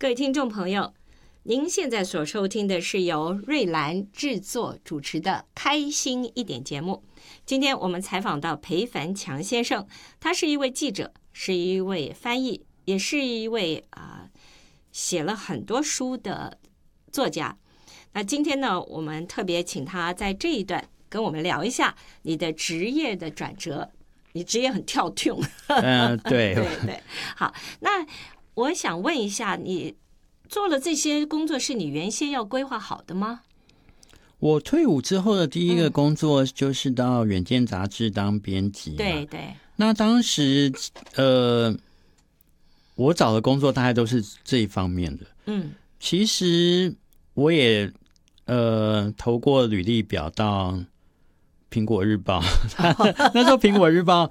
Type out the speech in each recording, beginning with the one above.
各位听众朋友，您现在所收听的是由瑞兰制作主持的《开心一点》节目。今天我们采访到裴凡强先生，他是一位记者，是一位翻译，也是一位写了很多书的作家。那今天呢，我们特别请他在这一段跟我们聊一下你的职业的转折。你职业很跳动， 对对对。好，那我想问一下，你做了这些工作是你原先要规划好的吗？ 我退伍之后的第一个工作就是到《远见》杂志当编辑。 对对。 那当时我找的工作大概都是这一方面的。其实我也投过履历表到苹果日报那时候苹果日报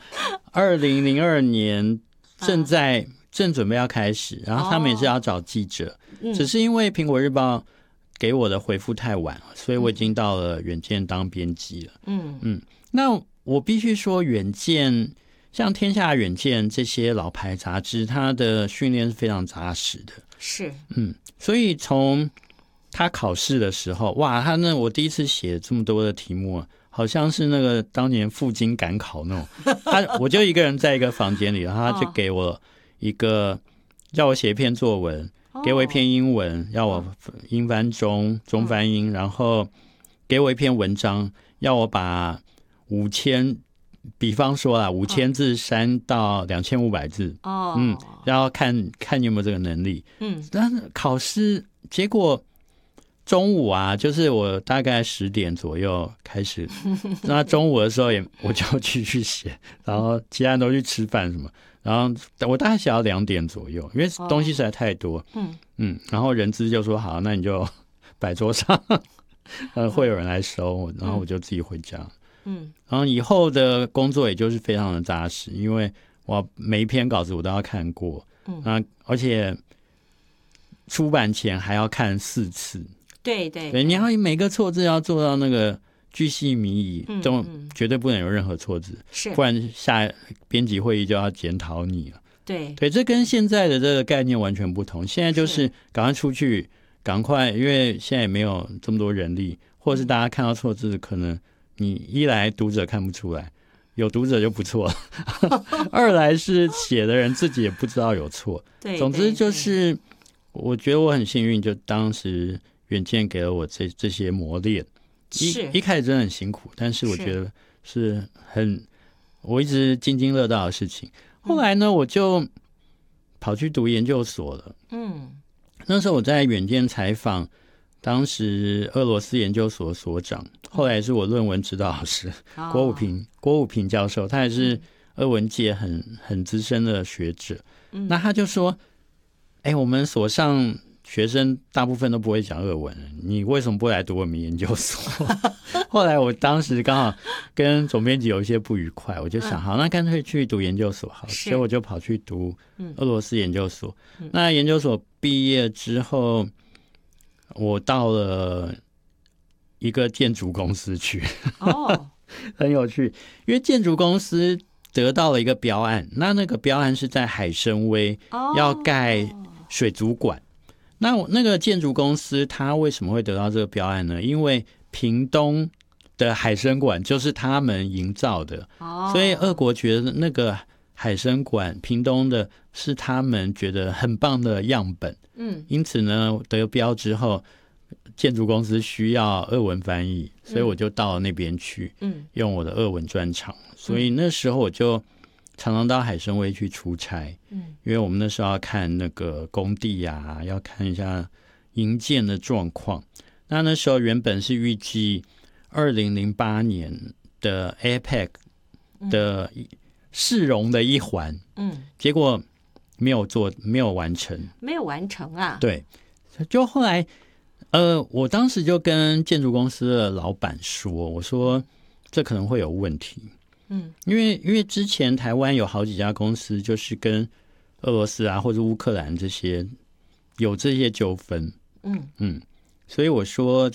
2002年正准备要开始，然后他们也是要找记者，只是因为苹果日报给我的回复太晚了，所以我已经到了远见当编辑了。那我必须说，远见像天下远见这些老牌杂志，它的训练是非常扎实的。 是， 所以从他考试的时候，哇，我第一次写这么多的题目，好像是那个当年赴京赶考那种。我就一个人在一个房间里，然后他就给我一个要我写一篇作文，给我一篇英文，要我英翻中，中翻英，然后给我一篇文章，要我把5000，比方说啦，5000字删到2500字。然后看你有没有这个能力。但是考试结果中午啊，就是我大概10点左右开始，那中午的时候我就继续写，然后其他人都去吃饭什么，然后我大概写到2点左右，因为东西实在太多。然后人资就说好，那你就摆桌上，会有人来收，然后我就自己回家。然后以后的工作也就是非常的扎实，因为我每一篇稿子我都要看过，而且出版前还要看4次。 对对对，你要每个错字要做到那个巨细靡遗，都绝对不能有任何错字，不然下编辑会议就要检讨你了。 对， 这跟现在的这个概念完全不同。现在就是赶快出去，赶快，因为现在也没有这么多人力，或者是大家看到错字，可能你一来读者看不出来，有读者就不错了二来是写的人自己也不知道有错。总之就是我觉得我很幸运，就当时远见给了我这些磨练。一开始真的很辛苦，但是我觉得是我一直津津乐道的事情。后来呢，我就跑去读研究所了。那时候我在远见采访当时俄罗斯研究所所长，后来也是我论文指导老师郭武平教授，他也是俄文界很资深的学者。那他就说我们所上学生大部分都不会讲俄文，你为什么不来读我们研究所后来我当时刚好跟总编辑有一些不愉快，我就想好，那干脆去读研究所好了，所以我就跑去读俄罗斯研究所。那研究所毕业之后，我到了一个建筑公司去很有趣，因为建筑公司得到了一个标案，那个标案是在海参崴要盖水族馆。那个建筑公司它为什么会得到这个标案呢？因为屏东的海参馆就是他们营造的，所以俄国觉得那个海参馆屏东的是他们觉得很棒的样本。因此呢，得标之后建筑公司需要俄文翻译，所以我就到了那边去，用我的俄文专长。所以那时候我就常常到海参崴去出差，因为我们那时候要看那个工地啊，要看一下营建的状况。那时候原本是预计2008年的 APEC 的市容的一环，结果没有完成。 没有完成啊？ 对，就后来我当时就跟建筑公司的老板说，我说这可能会有问题。因为之前台湾有好几家公司就是跟俄罗斯啊或者乌克兰这些有这些纠纷。所以我说